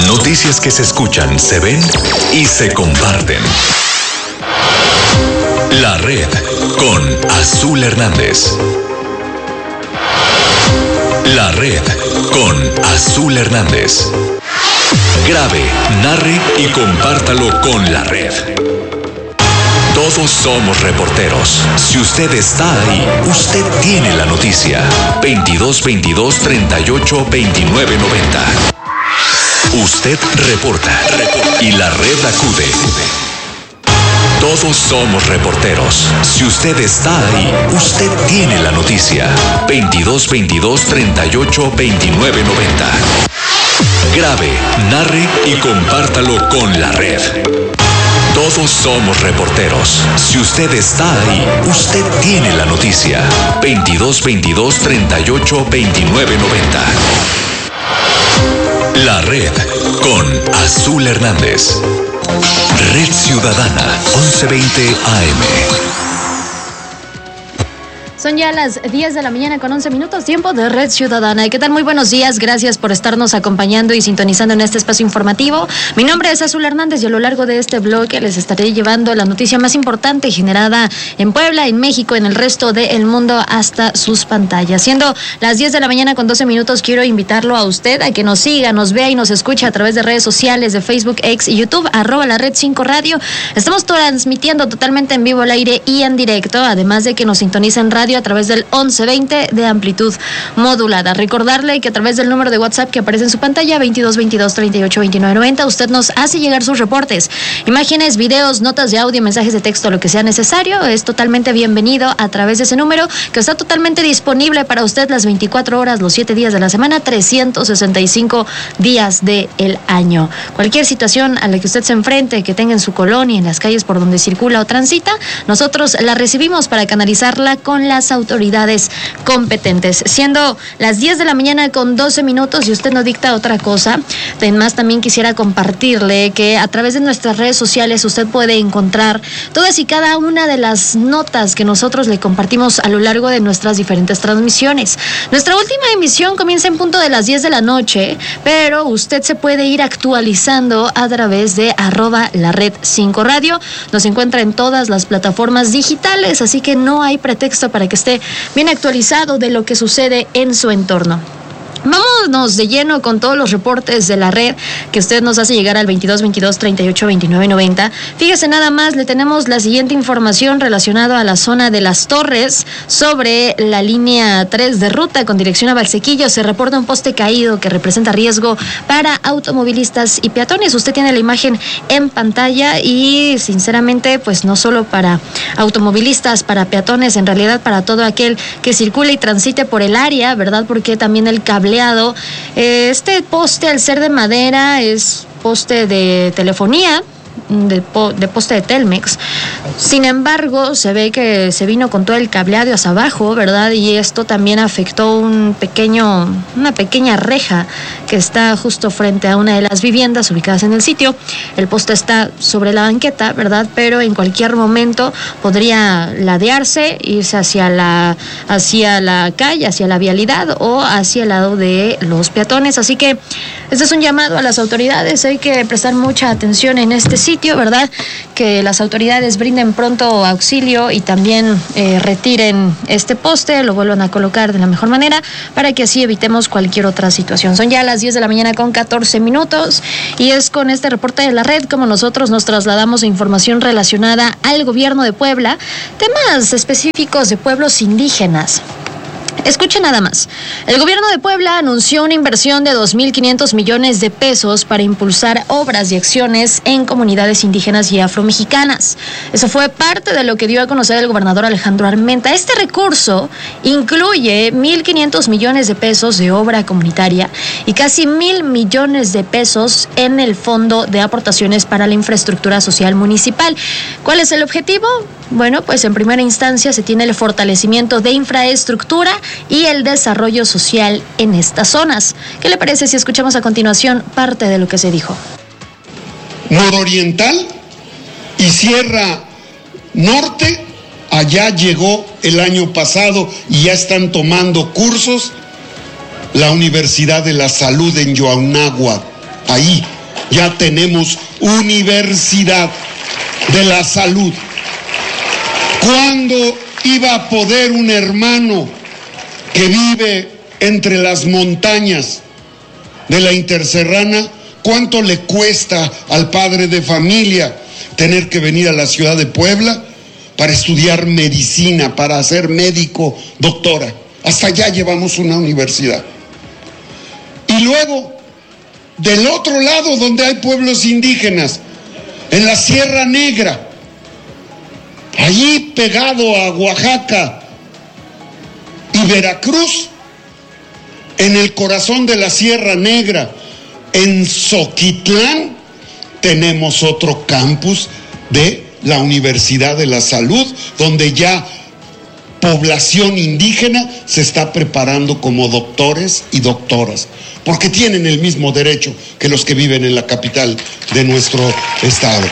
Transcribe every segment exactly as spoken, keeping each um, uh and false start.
Noticias que se escuchan, se ven y se comparten. La Red con Azul Hernández. La Red con Azul Hernández. Grabe, narre y compártalo con La Red. Todos somos reporteros. Si usted está ahí, usted tiene la noticia. veintidós veintidós treinta y ocho veintinueve noventa. Usted reporta y La Red acude. Todos somos reporteros. Si usted está ahí, usted tiene la noticia. veintidós veintidós treinta y ocho veintinueve noventa. Grabe, narre y compártalo con La Red. Todos somos reporteros. Si usted está ahí, usted tiene la noticia. veintidós veintidós treinta y ocho veintinueve noventa. La Red con Azul Hernández. Red Ciudadana, once veinte A M. Son ya las diez de la mañana con once minutos, tiempo de Red Ciudadana. ¿Qué tal? Muy buenos días, gracias por estarnos acompañando y sintonizando en este espacio informativo. Mi nombre es Azul Hernández y a lo largo de este bloque les estaré llevando la noticia más importante generada en Puebla, en México, en el resto del mundo hasta sus pantallas. Siendo las diez de la mañana con doce minutos, quiero invitarlo a usted a que nos siga, nos vea y nos escuche a través de redes sociales de Facebook, X y YouTube, arroba la Red cinco Radio. Estamos transmitiendo totalmente en vivo al aire y en directo, además de que nos sintoniza en radio a través del once veinte de amplitud modulada. Recordarle que a través del número de WhatsApp que aparece en su pantalla, veintidós veintidós treinta y ocho veintinueve noventa, usted nos hace llegar sus reportes, imágenes, videos, notas de audio, mensajes de texto, lo que sea necesario. Es totalmente bienvenido a través de ese número que está totalmente disponible para usted las veinticuatro horas, los siete días de la semana, trescientos sesenta y cinco días del año. Cualquier situación a la que usted se enfrente, que tenga en su colonia, en las calles por donde circula o transita, nosotros la recibimos para canalizarla con las autoridades competentes. Siendo las diez de la mañana con doce minutos y usted no dicta otra cosa, además también quisiera compartirle que a través de nuestras redes sociales usted puede encontrar todas y cada una de las notas que nosotros le compartimos a lo largo de nuestras diferentes transmisiones. Nuestra última emisión comienza en punto de las diez de la noche, pero usted se puede ir actualizando a través de arroba la Red cinco Radio. Nos encuentra en todas las plataformas digitales, así que no hay pretexto para que esté bien actualizado de lo que sucede en su entorno. Vámonos de lleno con todos los reportes de la red que usted nos hace llegar al veintidós veintidós treinta y ocho veintinueve noventa. Fíjese nada más, le tenemos la siguiente información relacionada a la zona de Las Torres sobre la línea tres de ruta con dirección a Valsequillo. Se reporta un poste caído que representa riesgo para automovilistas y peatones. Usted tiene la imagen en pantalla y sinceramente pues no solo para automovilistas, para peatones, en realidad para todo aquel que circule y transite por el área, ¿verdad? Porque también el cable Este poste, al ser de madera, es poste de telefonía, de, po, de poste de Telmex. Sin embargo, se ve que se vino con todo el cableado hacia abajo, ¿verdad? Y esto también afectó un pequeño, una pequeña reja que está justo frente a una de las viviendas ubicadas en el sitio. El poste está sobre la banqueta, ¿verdad? Pero en cualquier momento podría ladearse, irse hacia la, hacia la calle, hacia la vialidad o hacia el lado de los peatones. Así que este es un llamado a las autoridades. Hay que prestar mucha atención en este sitio, ¿verdad? Que las autoridades brinden pronto auxilio y también eh, retiren este poste, lo vuelvan a colocar de la mejor manera para que así evitemos cualquier otra situación. Son ya las diez de la mañana con catorce minutos y es con este reporte de la red como nosotros nos trasladamos a información relacionada al gobierno de Puebla, temas específicos de pueblos indígenas. Escuche nada más. El gobierno de Puebla anunció una inversión de dos mil quinientos millones de pesos para impulsar obras y acciones en comunidades indígenas y afromexicanas. Eso fue parte de lo que dio a conocer el gobernador Alejandro Armenta. Este recurso incluye mil quinientos millones de pesos de obra comunitaria y casi mil millones de pesos en el Fondo de Aportaciones para la Infraestructura Social Municipal. ¿Cuál es el objetivo? Bueno, pues en primera instancia se tiene el fortalecimiento de infraestructura y el desarrollo social en estas zonas. ¿Qué le parece si escuchamos a continuación parte de lo que se dijo? Nororiental y Sierra Norte, allá llegó el año pasado y ya están tomando cursos la Universidad de la Salud en Yoanáhuac, ahí ya tenemos Universidad de la Salud. ¿Cuándo iba a poder un hermano que vive entre las montañas de la Interserrana, cuánto le cuesta al padre de familia tener que venir a la ciudad de Puebla para estudiar medicina, para ser médico, doctora? Hasta allá llevamos una universidad. Y luego, del otro lado donde hay pueblos indígenas, en la Sierra Negra, allí pegado a Oaxaca y Veracruz, en el corazón de la Sierra Negra, en Zoquitlán, tenemos otro campus de la Universidad de la Salud, donde ya población indígena se está preparando como doctores y doctoras, porque tienen el mismo derecho que los que viven en la capital de nuestro estado.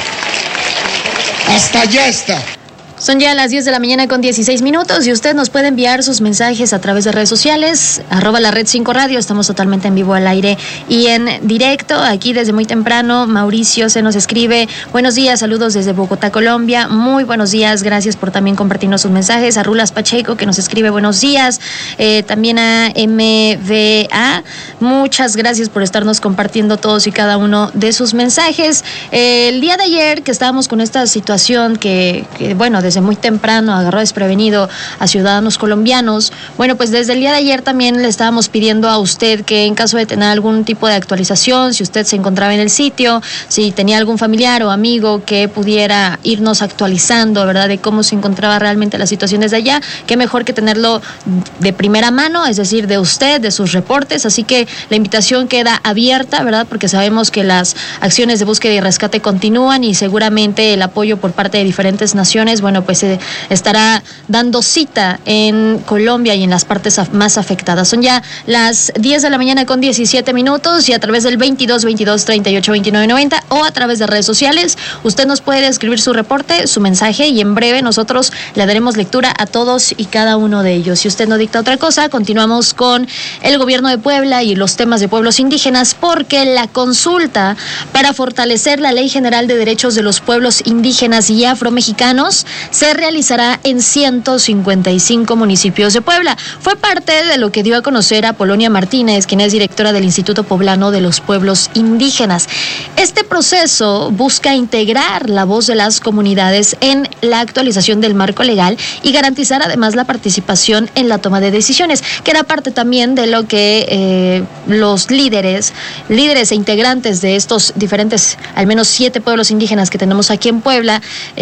Hasta allá está. Son ya las diez de la mañana con dieciséis minutos y usted nos puede enviar sus mensajes a través de redes sociales, arroba la red cinco radio, estamos totalmente en vivo al aire y en directo, aquí desde muy temprano. Mauricio se nos escribe, buenos días, saludos desde Bogotá, Colombia, muy buenos días, gracias por también compartirnos sus mensajes. A Rulas Pacheco que nos escribe buenos días, eh, también a M V A, muchas gracias por estarnos compartiendo todos y cada uno de sus mensajes. Eh, el día de ayer que estábamos con esta situación que, que bueno, desde muy temprano agarró desprevenido a ciudadanos colombianos. Bueno, pues desde el día de ayer también le estábamos pidiendo a usted que en caso de tener algún tipo de actualización, si usted se encontraba en el sitio, si tenía algún familiar o amigo que pudiera irnos actualizando, ¿verdad?, de cómo se encontraba realmente la situación desde allá, qué mejor que tenerlo de primera mano, es decir, de usted, de sus reportes. Así que la invitación queda abierta, ¿verdad?, porque sabemos que las acciones de búsqueda y rescate continúan y seguramente el apoyo por parte de diferentes naciones, bueno, pues se estará dando cita en Colombia y en las partes más afectadas. Son ya las diez de la mañana con diecisiete minutos y a través del veintidós veintidós treinta y ocho veintinueve noventa o a través de redes sociales, usted nos puede escribir su reporte, su mensaje y en breve nosotros le daremos lectura a todos y cada uno de ellos. Si usted no dicta otra cosa, continuamos con el gobierno de Puebla y los temas de pueblos indígenas, porque la consulta para fortalecer la Ley General de Derechos de los Pueblos Indígenas y Afromexicanos se realizará en ciento cincuenta y cinco municipios de Puebla. Fue parte de lo que dio a conocer Apolonia Martínez, quien es directora del Instituto Poblano de los Pueblos Indígenas. Este proceso busca integrar la voz de las comunidades en la actualización del marco legal y garantizar además la participación en la toma de decisiones, que era parte también de lo que eh, los líderes, líderes e integrantes de estos diferentes, al menos siete pueblos indígenas que tenemos aquí en Puebla,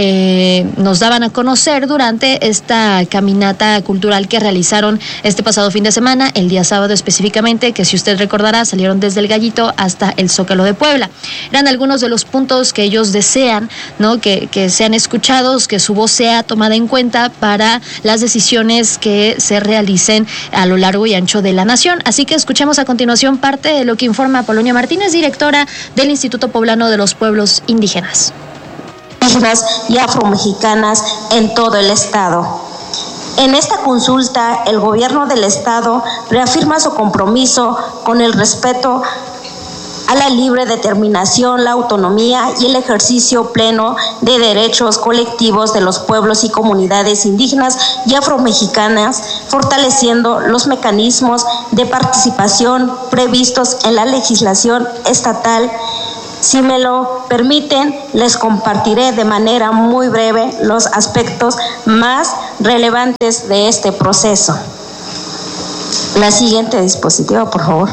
eh, nos daban a conocer durante esta caminata cultural que realizaron este pasado fin de semana, el día sábado específicamente, que si usted recordará salieron desde el Gallito hasta el Zócalo de Puebla. Eran algunos de los puntos que ellos desean, ¿no?, que, que sean escuchados, que su voz sea tomada en cuenta para las decisiones que se realicen a lo largo y ancho de la nación. Así que escuchemos a continuación parte de lo que informa Apolonia Martínez, directora del Instituto Poblano de los Pueblos Indígenas. Indígenas y afromexicanas en todo el estado. En esta consulta, el gobierno del estado reafirma su compromiso con el respeto a la libre determinación, la autonomía y el ejercicio pleno de derechos colectivos de los pueblos y comunidades indígenas y afromexicanas, fortaleciendo los mecanismos de participación previstos en la legislación estatal. Si me lo permiten, les compartiré de manera muy breve los aspectos más relevantes de este proceso. La siguiente diapositiva, por favor.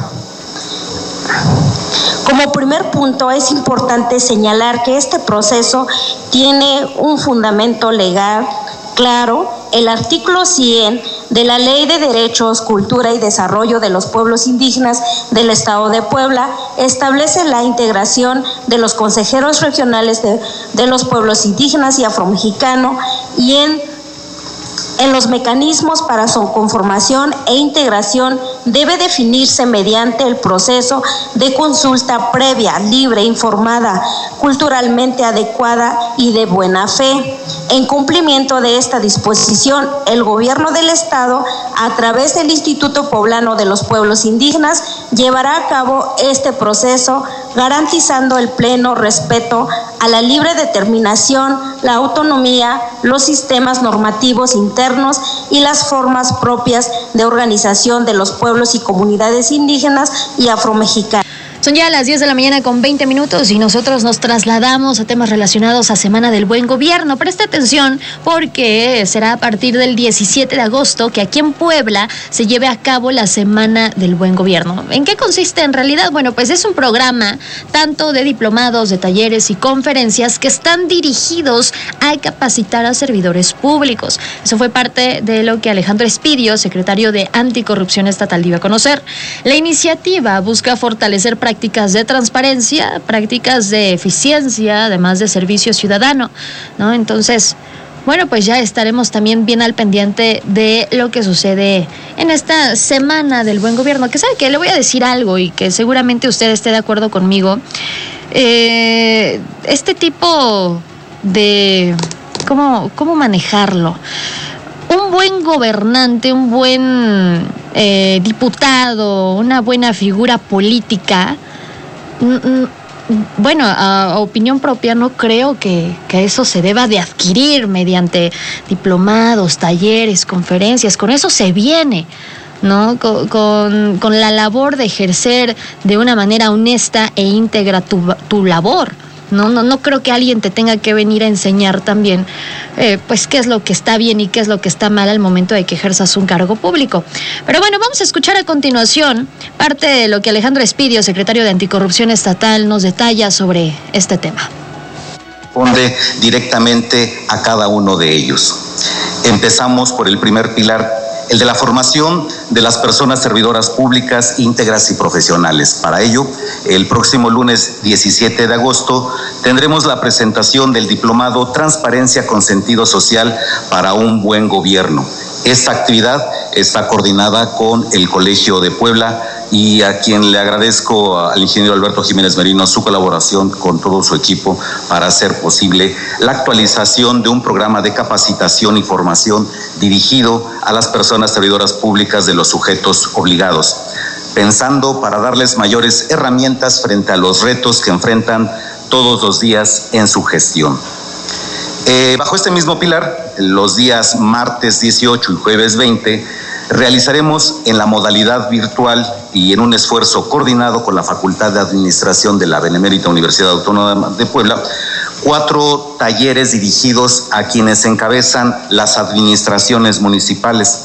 Como primer punto, es importante señalar que este proceso tiene un fundamento legal claro. El artículo cien de la Ley de Derechos, Cultura y Desarrollo de los Pueblos Indígenas del Estado de Puebla establece la integración de los consejeros regionales de, de los pueblos indígenas y afromexicanos y en En los mecanismos para su conformación e integración debe definirse mediante el proceso de consulta previa, libre, informada, culturalmente adecuada y de buena fe. En cumplimiento de esta disposición, el gobierno del estado, a través del Instituto Poblano de los Pueblos Indígenas, llevará a cabo este proceso garantizando el pleno respeto a la libre determinación, la autonomía, los sistemas normativos internos y las formas propias de organización de los pueblos y comunidades indígenas y afromexicanas. Son ya las diez de la mañana con veinte minutos y nosotros nos trasladamos a temas relacionados a Semana del Buen Gobierno. Presta atención porque será a partir del diecisiete de agosto que aquí en Puebla se lleve a cabo la Semana del Buen Gobierno. ¿En qué consiste en realidad? Bueno, pues es un programa tanto de diplomados, de talleres y conferencias que están dirigidos a capacitar a servidores públicos. Eso fue parte de lo que Alejandro Espidio, secretario de Anticorrupción Estatal, dio a conocer. La iniciativa busca fortalecer prácticas de transparencia, prácticas de eficiencia, además de servicio ciudadano, ¿no? Entonces, bueno, pues ya estaremos también bien al pendiente de lo que sucede en esta Semana del Buen Gobierno, que sabe que le voy a decir algo y que seguramente usted esté de acuerdo conmigo. Eh, este tipo de... ¿cómo, cómo manejarlo? Un buen gobernante, un buen eh, diputado, una buena figura política, n- bueno, a, a opinión propia no creo que, que eso se deba de adquirir mediante diplomados, talleres, conferencias. Con eso se viene, ¿no? Con, con, con la labor de ejercer de una manera honesta e íntegra tu, tu labor. No, no, no creo que alguien te tenga que venir a enseñar también, eh, pues, qué es lo que está bien y qué es lo que está mal al momento de que ejerzas un cargo público. Pero bueno, vamos a escuchar a continuación parte de lo que Alejandro Espidio, secretario de Anticorrupción Estatal, nos detalla sobre este tema. Responde directamente a cada uno de ellos. Empezamos por el primer pilar, el de la formación de las personas servidoras públicas íntegras y profesionales. Para ello, el próximo lunes diecisiete de agosto tendremos la presentación del diplomado Transparencia con Sentido Social para un Buen Gobierno. Esta actividad está coordinada con el Colegio de Puebla y a quien le agradezco al ingeniero Alberto Jiménez Merino su colaboración con todo su equipo para hacer posible la actualización de un programa de capacitación y formación dirigido a las personas servidoras públicas de los sujetos obligados, pensando para darles mayores herramientas frente a los retos que enfrentan todos los días en su gestión. Eh, bajo este mismo pilar, los días martes dieciocho y jueves veinte, realizaremos en la modalidad virtual y en un esfuerzo coordinado con la Facultad de Administración de la Benemérita Universidad Autónoma de Puebla, cuatro talleres dirigidos a quienes encabezan las administraciones municipales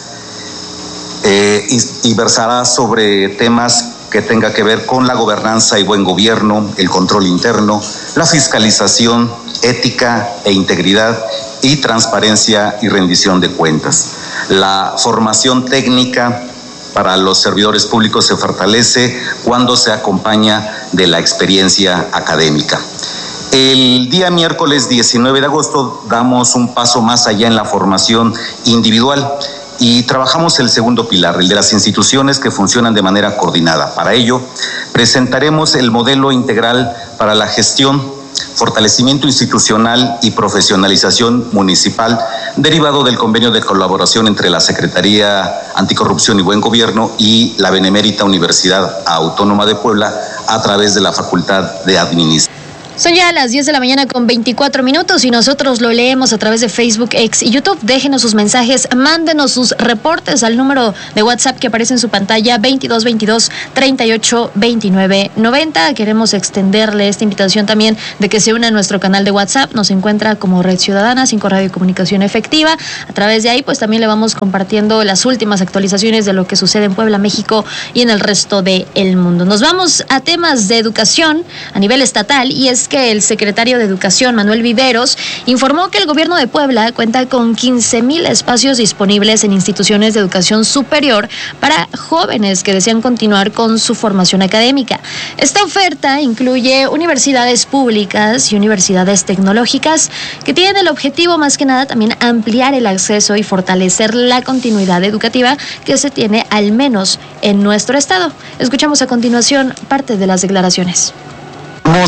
eh, y, y versará sobre temas que tenga que ver con la gobernanza y buen gobierno, el control interno, la fiscalización, ética e integridad y transparencia y rendición de cuentas. La formación técnica para los servidores públicos se fortalece cuando se acompaña de la experiencia académica. El día miércoles diecinueve de agosto damos un paso más allá en la formación individual y trabajamos el segundo pilar, el de las instituciones que funcionan de manera coordinada. Para ello, presentaremos el modelo integral para la gestión, fortalecimiento institucional y profesionalización municipal derivado del convenio de colaboración entre la Secretaría Anticorrupción y Buen Gobierno y la Benemérita Universidad Autónoma de Puebla a través de la Facultad de Administración. Son ya las diez de la mañana con veinticuatro minutos y nosotros lo leemos a través de Facebook, X y YouTube. Déjenos sus mensajes, mándenos sus reportes al número de WhatsApp que aparece en su pantalla, veintidós veintidós treinta y ocho veintinueve noventa. Queremos extenderle esta invitación también de que se una a nuestro canal de WhatsApp. Nos encuentra como Red Ciudadana, cinco Radio y Comunicación Efectiva. A través de ahí, pues también le vamos compartiendo las últimas actualizaciones de lo que sucede en Puebla, México y en el resto del mundo. Nos vamos a temas de educación a nivel estatal y es que el secretario de Educación, Manuel Viveros, informó que el gobierno de Puebla cuenta con quince mil espacios disponibles en instituciones de educación superior para jóvenes que desean continuar con su formación académica. Esta oferta incluye universidades públicas y universidades tecnológicas que tienen el objetivo más que nada también ampliar el acceso y fortalecer la continuidad educativa que se tiene al menos en nuestro estado. Escuchamos a continuación parte de las declaraciones. Tenemos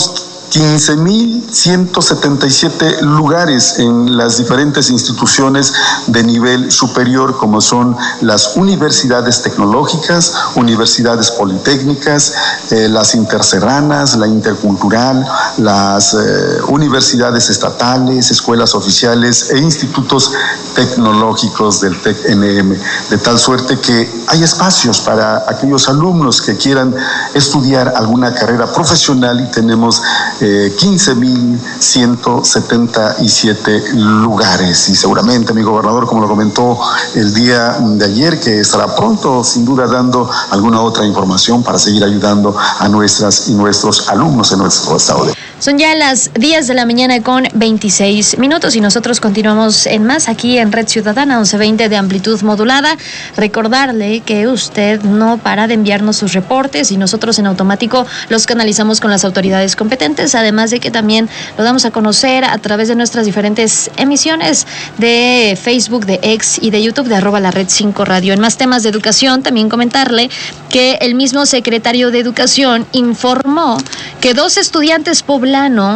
quince mil ciento setenta y siete lugares en las diferentes instituciones de nivel superior, como son las universidades tecnológicas, universidades politécnicas, eh, las interserranas, la intercultural, las eh, universidades estatales, escuelas oficiales e institutos tecnológicos del T E C N M, de tal suerte que hay espacios para aquellos alumnos que quieran estudiar alguna carrera profesional y tenemos eh, quince mil ciento setenta y siete lugares. Y seguramente mi gobernador, como lo comentó el día de ayer, que estará pronto sin duda dando alguna otra información para seguir ayudando a nuestras y nuestros alumnos en nuestro estado de... Son ya las diez de la mañana con veintiséis minutos y nosotros continuamos en más aquí en Red Ciudadana once veinte de amplitud modulada. Recordarle que usted no para de enviarnos sus reportes y nosotros en automático los canalizamos con las autoridades competentes, además de que también lo damos a conocer a través de nuestras diferentes emisiones de Facebook, de X y de YouTube de arroba la Red cinco Radio. En más temas de educación, también comentarle que el mismo secretario de Educación informó que dos estudiantes poblanos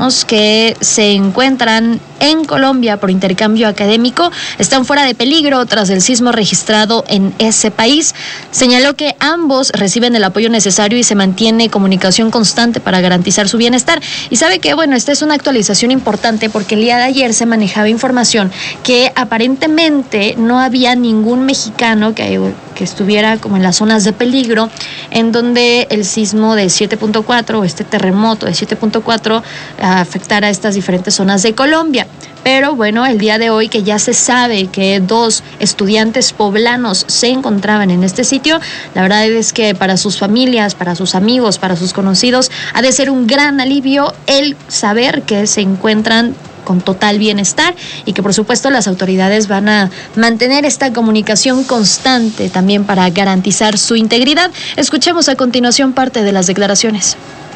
que se encuentran en Colombia por intercambio académico están fuera de peligro tras el sismo registrado en ese país. Señaló que ambos reciben el apoyo necesario y se mantiene comunicación constante para garantizar su bienestar. Y sabe que, bueno, esta es una actualización importante porque el día de ayer se manejaba información que aparentemente no había ningún mexicano que, que estuviera como en las zonas de peligro, en donde el sismo de siete punto cuatro o este terremoto de siete punto cuatro afectara a estas diferentes zonas de Colombia. Pero bueno, el día de hoy que ya se sabe que dos estudiantes poblanos se encontraban en este sitio, la verdad es que para sus familias, para sus amigos, para sus conocidos, ha de ser un gran alivio el saber que se encuentran con total bienestar y que por supuesto las autoridades van a mantener esta comunicación constante también para garantizar su integridad. Escuchemos a continuación parte de las declaraciones.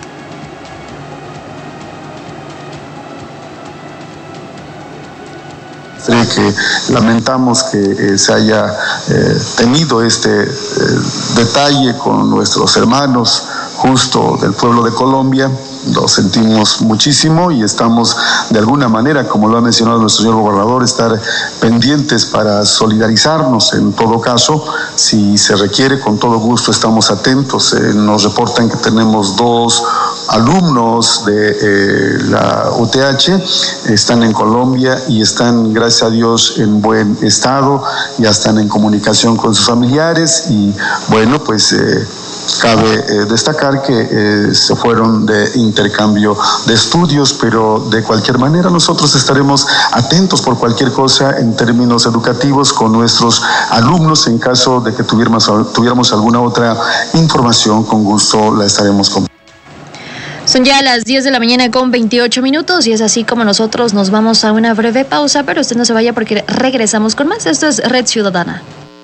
Que lamentamos que eh, se haya eh, tenido este eh, detalle con nuestros hermanos justo del pueblo de Colombia. Lo sentimos muchísimo y estamos de alguna manera, como lo ha mencionado nuestro señor gobernador, estar pendientes para solidarizarnos en todo caso. Si se requiere, con todo gusto estamos atentos. Eh, nos reportan que tenemos dos alumnos de eh, la U T H, están en Colombia y están, gracias a Dios, en buen estado, ya están en comunicación con sus familiares y bueno, pues eh, cabe eh, destacar que eh, se fueron de intercambio de estudios, pero de cualquier manera nosotros estaremos atentos por cualquier cosa en términos educativos con nuestros alumnos. En caso de que tuviéramos, tuviéramos alguna otra información, con gusto la estaremos compartiendo. Son ya las diez de la mañana con veintiocho minutos y es así como nosotros nos vamos a una breve pausa, pero usted no se vaya porque regresamos con más. Esto es Red Ciudadana.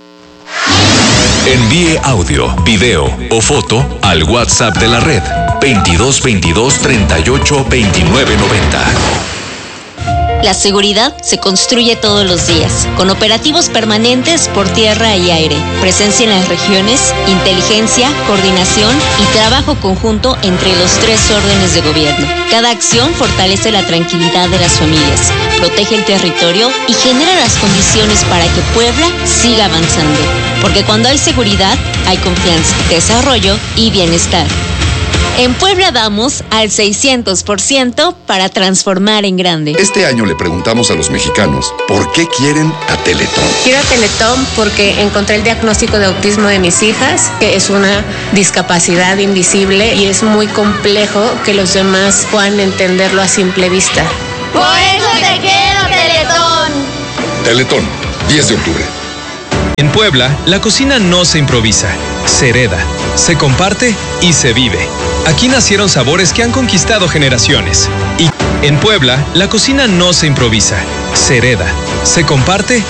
Envíe audio, video o foto al WhatsApp de la red veintidós veintidós treinta y ocho veintinueve noventa. La seguridad se construye todos los días, con operativos permanentes por tierra y aire, presencia en las regiones, inteligencia, coordinación y trabajo conjunto entre los tres órdenes de gobierno. Cada acción fortalece la tranquilidad de las familias, protege el territorio y genera las condiciones para que Puebla siga avanzando. Porque cuando hay seguridad, hay confianza, desarrollo y bienestar. En Puebla damos al seiscientos por ciento para transformar en grande. Este año le preguntamos a los mexicanos por qué quieren a Teletón. Quiero a Teletón porque encontré el diagnóstico de autismo de mis hijas, que es una discapacidad invisible y es muy complejo que los demás puedan entenderlo a simple vista. Por eso te quiero, Teletón. Teletón, diez de octubre. En Puebla, la cocina no se improvisa, se hereda, se comparte y se vive. Aquí nacieron sabores que han conquistado generaciones. Y en Puebla, la cocina no se improvisa, se hereda, se comparte